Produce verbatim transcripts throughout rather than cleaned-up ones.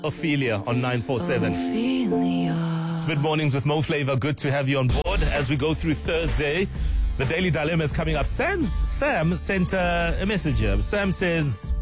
Ophelia on nine four seven. It's Mid Mornings with Mo Flavor. Good to have you on board as we go through Thursday. The Daily Dilemma is coming up. Sam's, Sam sent uh, a message here. Sam says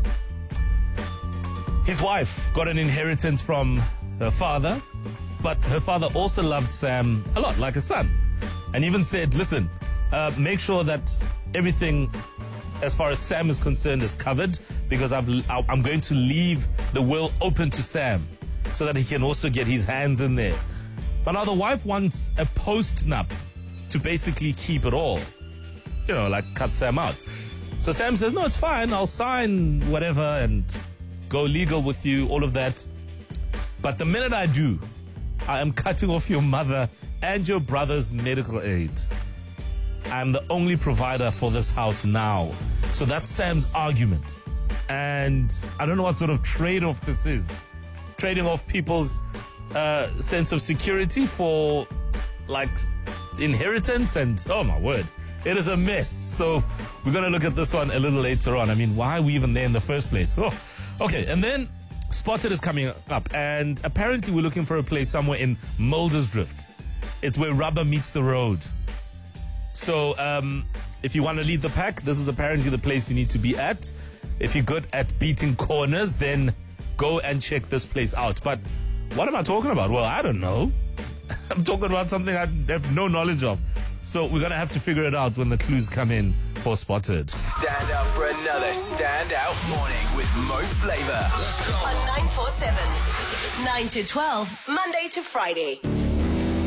his wife got an inheritance from her father, but her father also loved Sam a lot, like a son. And even said, listen, uh, make sure that everything as far as Sam is concerned is covered, because I've, I'm going to leave the will open to Sam so that he can also get his hands in there. But now the wife wants a post-nup to basically keep it all. You know, like cut Sam out. So Sam says, no, it's fine. I'll sign whatever and go legal with you, all of that. But the minute I do, I am cutting off your mother and your brother's medical aid. I'm the only provider for this house now. So that's Sam's argument. And I don't know what sort of trade-off this is. Trading off people's uh, sense of security for, like, inheritance and, oh my word, it is a mess. So we're going to look at this one a little later on. I mean, why are we even there in the first place? Oh, okay, and then Spotted is coming up. And apparently we're looking for a place somewhere in Muldersdrift. It's where rubber meets the road. So um, if you want to lead the pack, this is apparently the place you need to be at. If you're good at beating corners, then go and check this place out. But what am I talking about? Well, I don't know. I'm talking about something I have no knowledge of. So we're going to have to figure it out when the clues come in for Spotted. Stand up for another standout morning with Mo Flavor. On nine four seven, nine to twelve, Monday to Friday.